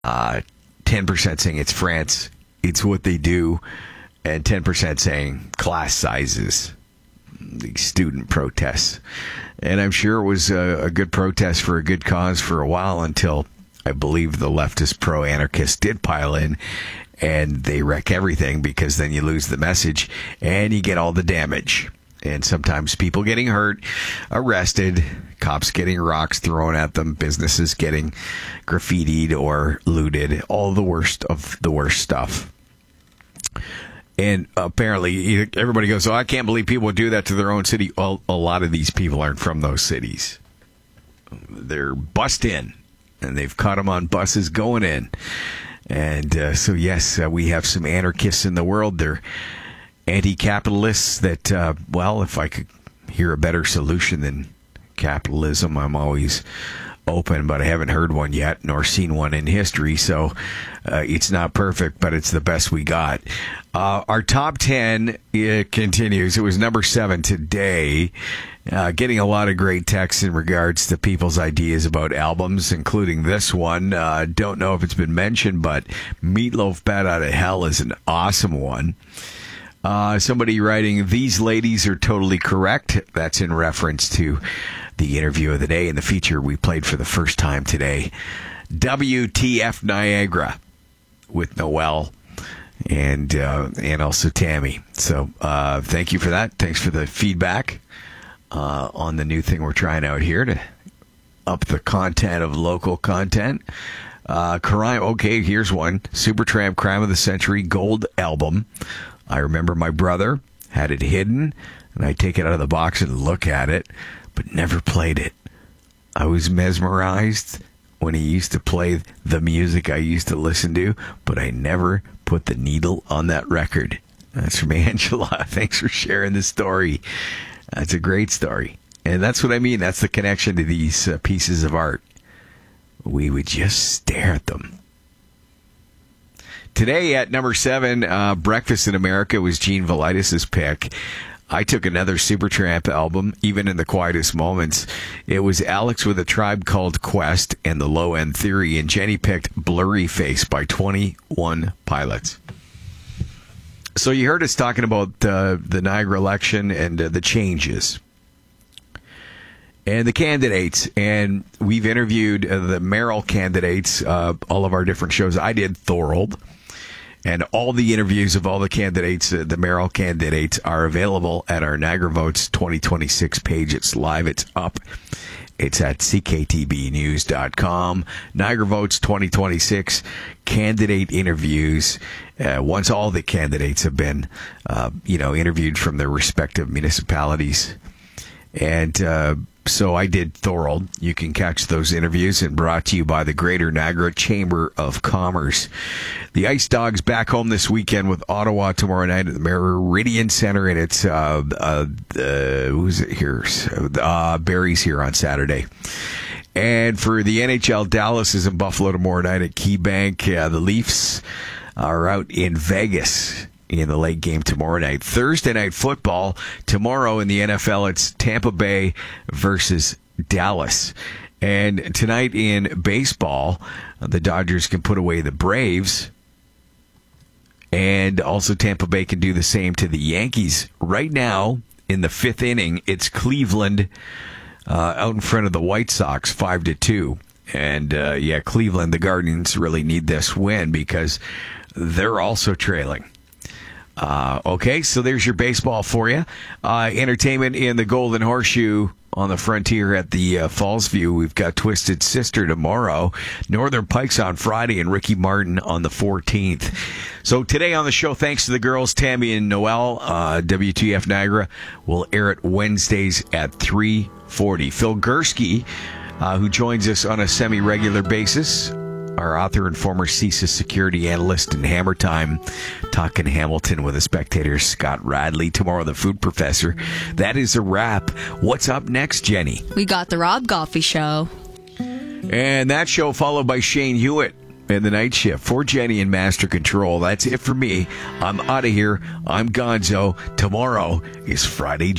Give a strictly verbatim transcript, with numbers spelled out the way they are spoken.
Uh, ten percent saying it's France, it's what they do, and ten percent saying class sizes, the student protests. And I'm sure it was a, a good protest for a good cause for a while until I believe the leftist pro-anarchists did pile in, and they wreck everything because then you lose the message and you get all the damage. And sometimes people getting hurt, arrested, cops getting rocks thrown at them, businesses getting graffitied or looted, all the worst of the worst stuff. And apparently everybody goes, oh, I can't believe people would do that to their own city. Well, a lot of these people aren't from those cities. They're bussed in, and they've caught them on buses going in. And uh, so, yes, uh, we have some anarchists in the world. They're anti-capitalists that, uh, well, if I could hear a better solution than capitalism, I'm always open, but I haven't heard one yet, nor seen one in history, so uh, it's not perfect, but it's the best we got. Uh, our top ten it continues. It was number seven today, uh, getting a lot of great texts in regards to people's ideas about albums, including this one. Uh, don't know if it's been mentioned, but Meatloaf Bat Out of Hell is an awesome one. Uh, somebody writing, these ladies are totally correct. That's in reference to the interview of the day and the feature we played for the first time today. W T F Niagara with Noel and uh, and also Tammy. So uh, thank you for that. Thanks for the feedback uh, on the new thing we're trying out here to up the content of local content. Uh, crime. Okay, here's one. Supertramp Crime of the Century Gold Album. I remember my brother had it hidden, and I take it out of the box and look at it, but never played it. I was mesmerized when he used to play the music I used to listen to, but I never put the needle on that record. That's from Angela. Thanks for sharing this story. That's a great story. And that's what I mean. That's the connection to these uh, pieces of art. We would just stare at them. Today at number seven, uh, Breakfast in America was Gene Velitis' pick. I took another Supertramp album, even in the quietest moments. It was Alex with A Tribe Called Quest and The Low End Theory, and Jenny picked Blurry Face by twenty-one Pilots. So you heard us talking about uh, the Niagara election and uh, the changes and the candidates, and we've interviewed uh, the mayoral candidates, uh, all of our different shows. I did Thorold. And all the interviews of all the candidates, uh, the mayoral candidates, are available at our Niagara Votes twenty twenty-six page. It's live. It's up. It's at c k t b news dot com. Niagara Votes twenty twenty-six candidate interviews. Uh, once all the candidates have been, uh, you know, interviewed from their respective municipalities. And uh, so I did Thorold. You can catch those interviews, and brought to you by the Greater Niagara Chamber of Commerce. The Ice Dogs back home this weekend with Ottawa tomorrow night at the Meridian Center, and it's uh, uh, uh, who's it here? Uh, Barry's here on Saturday. And for the N H L, Dallas is in Buffalo tomorrow night at KeyBank. Uh, the Leafs are out in Vegas in the late game tomorrow night. Thursday night football tomorrow in the N F L. It's Tampa Bay versus Dallas. And tonight in baseball, the Dodgers can put away the Braves. And also Tampa Bay can do the same to the Yankees. Right now, in the fifth inning, it's Cleveland uh, out in front of the White Sox, five to two. And, uh, yeah, Cleveland, the Guardians really need this win because they're also trailing. Uh, okay, so there's your baseball for you. Uh, entertainment in the Golden Horseshoe on the Frontier at the uh, Fallsview. We've got Twisted Sister tomorrow, Northern Pikes on Friday, and Ricky Martin on the fourteenth. So today on the show, thanks to the girls, Tammy and Noel, uh, W T F Niagara will air it Wednesdays at three forty. Phil Gursky, uh, who joins us on a semi-regular basis, our author and former CISA security analyst in Hammer Time, talking Hamilton with a Spectator, Scott Radley. Tomorrow, the Food Professor. That is a wrap. What's up next, Jenny? We got the Rob Goffey Show. And that show followed by Shane Hewitt and the Night Shift. For Jenny and Master Control. That's it for me. I'm out of here. I'm Gonzo. Tomorrow is Friday.